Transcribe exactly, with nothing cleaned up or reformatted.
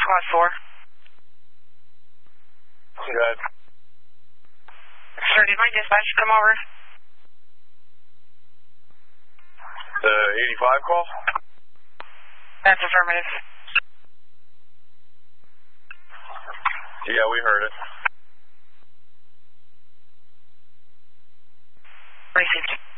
Squad four. Good. Sir, did my dispatch come over? The eighty-five call? That's affirmative. Yeah, we heard it. Received.